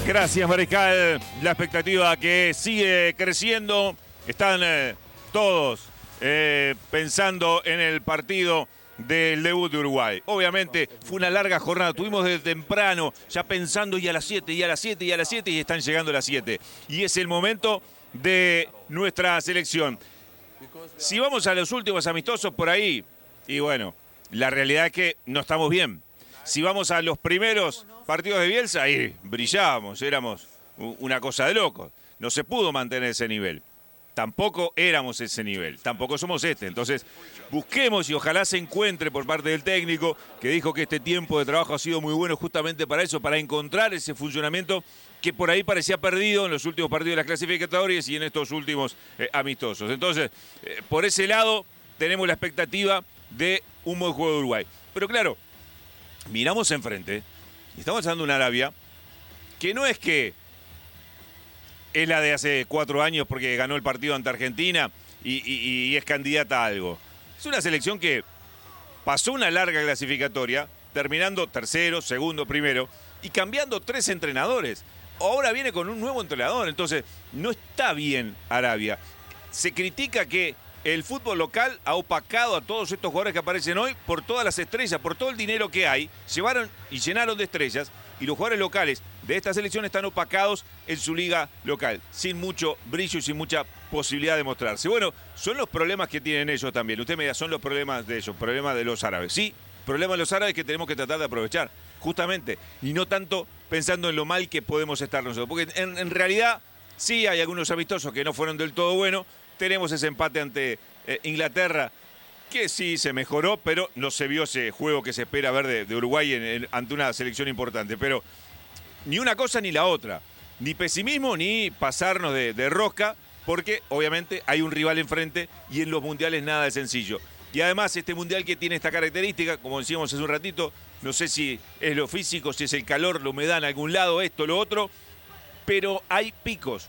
Gracias, Mariscal. La expectativa que sigue creciendo. Están todos pensando en el partido del debut de Uruguay. Obviamente fue una larga jornada, tuvimos desde temprano ya pensando y a las 7, y a las 7, y a las 7, y están llegando a las 7. Y es el momento de nuestra selección. Si vamos a los últimos amistosos por ahí, y bueno, la realidad es que no estamos bien. Si vamos a los primeros partidos de Bielsa, ahí brillábamos, éramos una cosa de locos. No se pudo mantener ese nivel. Tampoco éramos ese nivel, tampoco somos este. Entonces, busquemos y ojalá se encuentre por parte del técnico, que dijo que este tiempo de trabajo ha sido muy bueno justamente para eso, para encontrar ese funcionamiento que por ahí parecía perdido en los últimos partidos de las clasificatorias y en estos últimos amistosos. Entonces, por ese lado, tenemos la expectativa de un buen juego de Uruguay. Pero claro, miramos enfrente y estamos hablando de una Arabia que no es que es la de hace 4 años porque ganó el partido ante Argentina y es candidata a algo. Es una selección que pasó una larga clasificatoria, terminando tercero, segundo, primero, y cambiando 3 entrenadores. Ahora viene con un nuevo entrenador, entonces no está bien Arabia. Se critica que el fútbol local ha opacado a todos estos jugadores que aparecen hoy por todas las estrellas, por todo el dinero que hay. Llevaron y llenaron de estrellas y los jugadores locales de esta selección están opacados en su liga local, sin mucho brillo y sin mucha posibilidad de mostrarse. Bueno, son los problemas que tienen ellos también. Usted me dirá, son los problemas de ellos, problemas de los árabes. Sí, problemas de los árabes que tenemos que tratar de aprovechar, justamente, y no tanto pensando en lo mal que podemos estar nosotros. Porque en realidad sí hay algunos amistosos que no fueron del todo buenos. Tenemos ese empate ante Inglaterra, que sí se mejoró, pero no se vio ese juego que se espera ver de Uruguay ante una selección importante. Pero ni una cosa ni la otra. Ni pesimismo ni pasarnos de rosca, porque obviamente hay un rival enfrente y en los mundiales nada es sencillo. Y además este mundial que tiene esta característica, como decíamos hace un ratito, no sé si es lo físico, si es el calor, la humedad en algún lado, esto, lo otro, pero hay picos.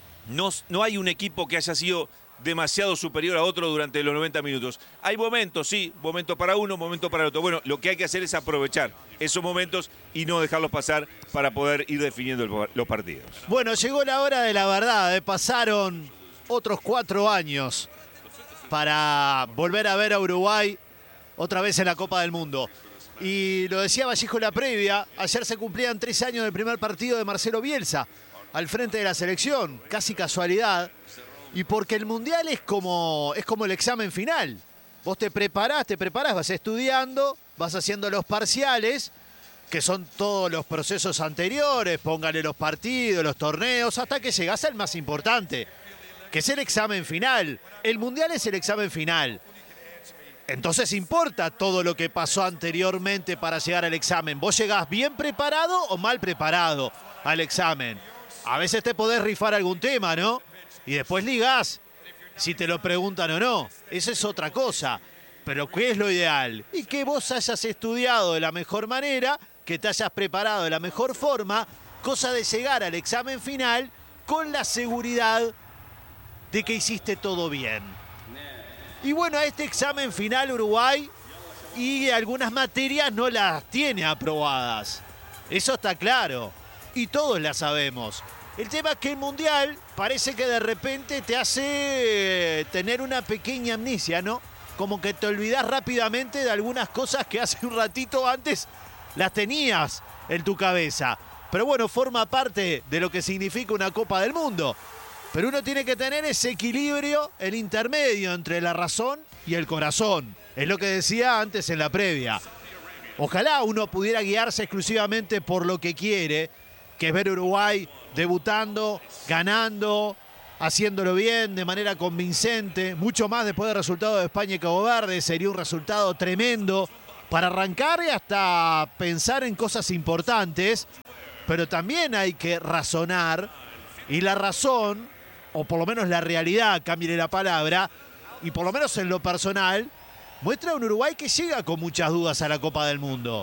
No hay un equipo que haya sido demasiado superior a otro durante los 90 minutos. Hay momentos, sí, momento para uno, momento para el otro. Bueno, lo que hay que hacer es aprovechar esos momentos y no dejarlos pasar para poder ir definiendo los partidos. Bueno, llegó la hora de la verdad. Pasaron otros 4 años para volver a ver a Uruguay otra vez en la Copa del Mundo. Y lo decía Vallejo en la previa, ayer se cumplían 3 años del primer partido de Marcelo Bielsa al frente de la selección, casi casualidad, y porque el Mundial es como el examen final. Vos te preparás, vas estudiando, vas haciendo los parciales, que son todos los procesos anteriores, póngale los partidos, los torneos, hasta que llegás al más importante, que es el examen final. El Mundial es el examen final. Entonces importa todo lo que pasó anteriormente para llegar al examen. ¿Vos llegás bien preparado o mal preparado al examen? A veces te podés rifar algún tema, ¿no? Y después ligás, si te lo preguntan o no. Eso es otra cosa. Pero ¿qué es lo ideal? Y que vos hayas estudiado de la mejor manera, que te hayas preparado de la mejor forma, cosa de llegar al examen final con la seguridad de que hiciste todo bien. Y bueno, a este examen final Uruguay y algunas materias no las tiene aprobadas. Eso está claro. Y todos la sabemos. El tema es que el Mundial parece que de repente te hace tener una pequeña amnesia, ¿no? Como que te olvidás rápidamente de algunas cosas que hace un ratito antes las tenías en tu cabeza. Pero bueno, forma parte de lo que significa una Copa del Mundo. Pero uno tiene que tener ese equilibrio, el intermedio entre la razón y el corazón. Es lo que decía antes en la previa. Ojalá uno pudiera guiarse exclusivamente por lo que quiere, que es ver Uruguay debutando, ganando, haciéndolo bien, de manera convincente. Mucho más después del resultado de España y Cabo Verde. Sería un resultado tremendo para arrancar y hasta pensar en cosas importantes. Pero también hay que razonar. Y la razón, o por lo menos la realidad, cámbiale la palabra, y por lo menos en lo personal, muestra a un Uruguay que llega con muchas dudas a la Copa del Mundo.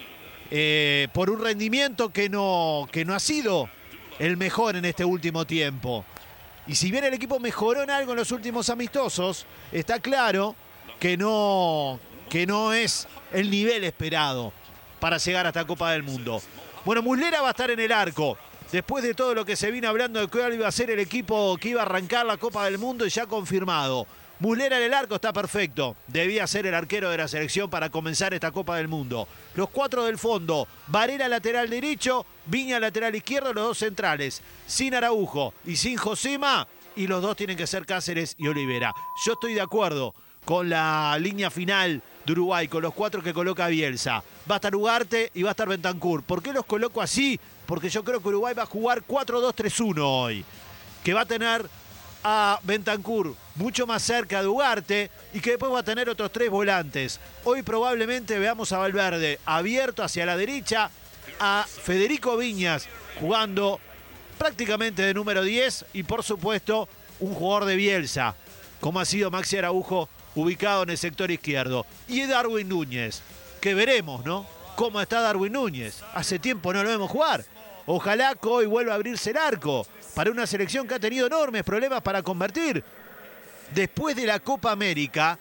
Por un rendimiento que no ha sido el mejor en este último tiempo. Y si bien el equipo mejoró en algo en los últimos amistosos, está claro que no es el nivel esperado para llegar hasta Copa del Mundo. Bueno, Muslera va a estar en el arco. después de todo lo que se vino hablando de cuál iba a ser el equipo que iba a arrancar la Copa del Mundo, y ya confirmado. Muslera en el arco está perfecto. Debía ser el arquero de la selección para comenzar esta Copa del Mundo. Los 4 del fondo. Varela lateral derecho, Viña lateral izquierdo, los 2 centrales. Sin Araujo y sin Josema. Y los 2 tienen que ser Cáceres y Olivera. Yo estoy de acuerdo con la línea final de Uruguay, con los 4 que coloca Bielsa. Va a estar Ugarte y va a estar Bentancur. ¿Por qué los coloco así? Porque yo creo que Uruguay va a jugar 4-2-3-1 hoy. Que va a tener a Bentancur mucho más cerca de Ugarte y que después va a tener otros 3 volantes. Hoy probablemente veamos a Valverde abierto hacia la derecha, a Federico Viñas jugando prácticamente de número 10 y por supuesto un jugador de Bielsa, como ha sido Maxi Araujo, ubicado en el sector izquierdo. Y Darwin Núñez, que veremos, ¿no? ¿Cómo está Darwin Núñez? Hace tiempo no lo vemos jugar. Ojalá que hoy vuelva a abrirse el arco para una selección que ha tenido enormes problemas para convertir. Después de la Copa América,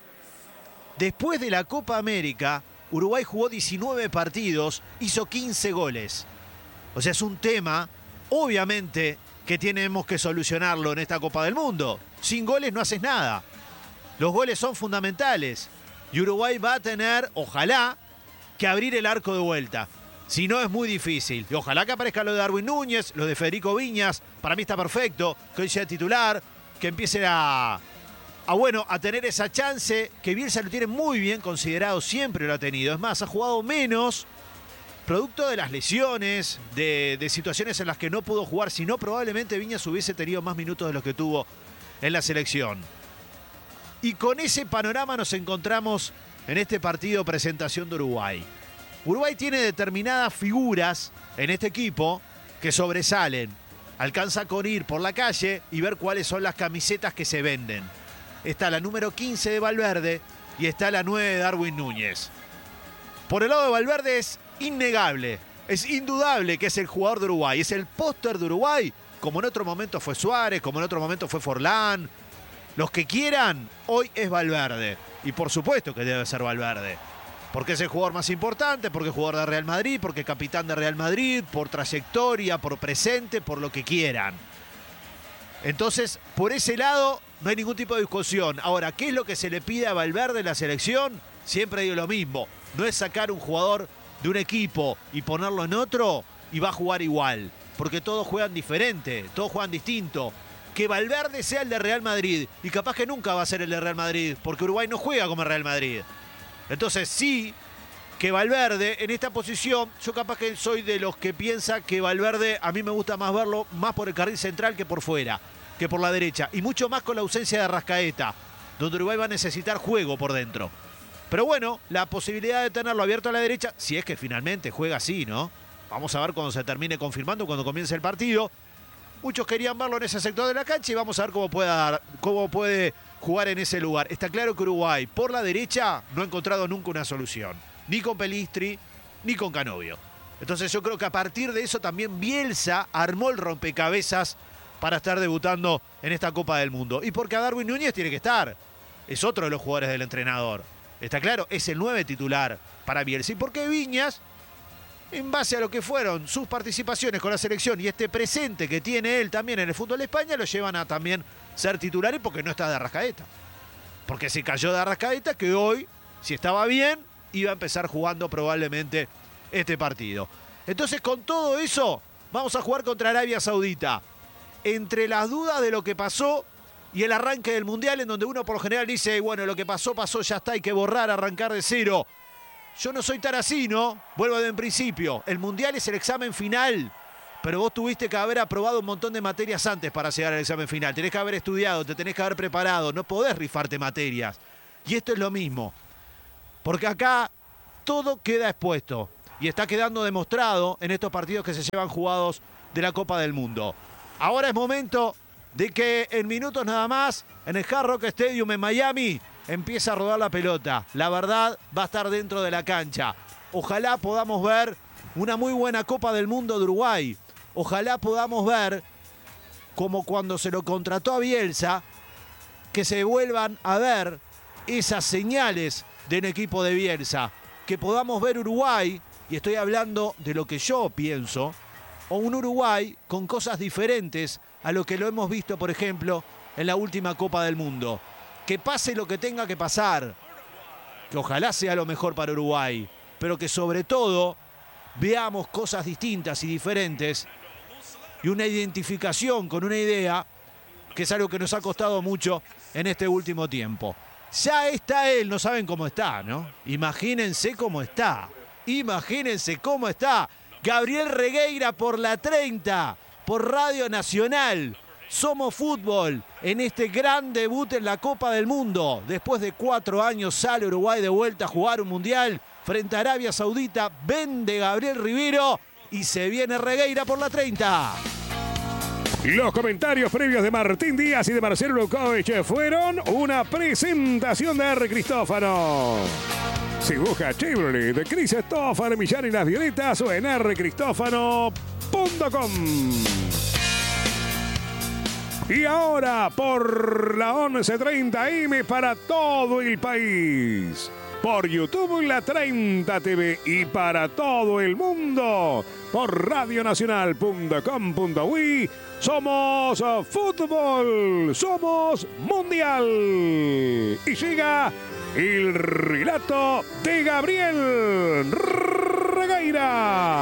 Uruguay jugó 19 partidos, hizo 15 goles. O sea, es un tema, obviamente, que tenemos que solucionarlo en esta Copa del Mundo. Sin goles no haces nada. Los goles son fundamentales. Y Uruguay va a tener, ojalá, que abrir el arco de vuelta. Si no, es muy difícil. Y ojalá que aparezca lo de Darwin Núñez, lo de Federico Viñas. Para mí está perfecto. Que hoy sea titular. Que empiece a tener esa chance. Que Bielsa lo tiene muy bien considerado. Siempre lo ha tenido. Es más, ha jugado menos. Producto de las lesiones. De situaciones en las que no pudo jugar. Si no, probablemente Viñas hubiese tenido más minutos de los que tuvo en la selección. Y con ese panorama nos encontramos en este partido presentación de Uruguay. Uruguay tiene determinadas figuras en este equipo que sobresalen. Alcanza con ir por la calle y ver cuáles son las camisetas que se venden. Está la número 15 de Valverde y está la 9 de Darwin Núñez. Por el lado de Valverde es innegable, es indudable que es el jugador de Uruguay, es el póster de Uruguay, como en otro momento fue Suárez, como en otro momento fue Forlán. Los que quieran, hoy es Valverde. Y por supuesto que debe ser Valverde. Porque es el jugador más importante, porque es jugador de Real Madrid, porque es capitán de Real Madrid, por trayectoria, por presente, por lo que quieran. Entonces, por ese lado, no hay ningún tipo de discusión. Ahora, ¿qué es lo que se le pide a Valverde en la selección? Siempre digo lo mismo. No es sacar un jugador de un equipo y ponerlo en otro y va a jugar igual. Porque todos juegan diferente, todos juegan distinto. Que Valverde sea el de Real Madrid y capaz que nunca va a ser el de Real Madrid, porque Uruguay no juega como el Real Madrid. Entonces sí, que Valverde en esta posición, yo capaz que soy de los que piensa que Valverde, a mí me gusta más verlo más por el carril central que por fuera, que por la derecha, y mucho más con la ausencia de Arrascaeta, donde Uruguay va a necesitar juego por dentro. Pero bueno, la posibilidad de tenerlo abierto a la derecha, si es que finalmente juega así, ¿no? Vamos a ver cuando se termine confirmando, cuando comience el partido. Muchos querían verlo en ese sector de la cancha y vamos a ver cómo puede jugar en ese lugar. Está claro que Uruguay, por la derecha, no ha encontrado nunca una solución. Ni con Pelistri, ni con Canovio. Entonces yo creo que a partir de eso también Bielsa armó el rompecabezas para estar debutando en esta Copa del Mundo. Y porque a Darwin Núñez tiene que estar. Es otro de los jugadores del entrenador. Está claro, es el 9 titular para Bielsa. ¿Y por qué Viñas? En base a lo que fueron sus participaciones con la selección y este presente que tiene él también en el fútbol de España, lo llevan a también ser titulares porque no está de Arrascaeta. Porque se cayó de Arrascaeta, que hoy, si estaba bien, iba a empezar jugando probablemente este partido. Entonces, con todo eso, vamos a jugar contra Arabia Saudita. Entre las dudas de lo que pasó y el arranque del Mundial, en donde uno por lo general dice, bueno, lo que pasó, pasó, ya está, hay que borrar, arrancar de cero. Yo no soy tan así, ¿no? Vuelvo de en principio. El Mundial es el examen final. Pero vos tuviste que haber aprobado un montón de materias antes para llegar al examen final. Tenés que haber estudiado, te tenés que haber preparado. No podés rifarte materias. Y esto es lo mismo. Porque acá todo queda expuesto. Y está quedando demostrado en estos partidos que se llevan jugados de la Copa del Mundo. Ahora es momento de que en minutos nada más, en el Hard Rock Stadium en Miami, empieza a rodar la pelota. La verdad va a estar dentro de la cancha. Ojalá podamos ver una muy buena Copa del Mundo de Uruguay. Ojalá podamos ver, como cuando se lo contrató a Bielsa, que se vuelvan a ver esas señales de un equipo de Bielsa. Que podamos ver Uruguay, y estoy hablando de lo que yo pienso, o un Uruguay con cosas diferentes a lo que lo hemos visto, por ejemplo, en la última Copa del Mundo. Que pase lo que tenga que pasar, que ojalá sea lo mejor para Uruguay, pero que sobre todo veamos cosas distintas y diferentes y una identificación con una idea que es algo que nos ha costado mucho en este último tiempo. Ya está él, no saben cómo está, ¿no? Imagínense cómo está. Imagínense cómo está. Gabriel Regueira por la 30, por Radio Nacional. Somos Fútbol en este gran debut en la Copa del Mundo. Después de 4 años sale Uruguay de vuelta a jugar un mundial frente a Arabia Saudita. Vende Gabriel Rivero y se viene Regueira por la 30. Los comentarios previos de Martín Díaz y de Marcelo Lukovic fueron una presentación de R. Cristófano. Si busca Chevrolet de Cristófano Millán y las Violetas o en rcristófano.com. Y ahora por la 11:30 AM para todo el país. Por YouTube La 30 TV y para todo el mundo por radionacional.com.uy. Somos fútbol, somos mundial. Y llega el relato de Gabriel Regueira.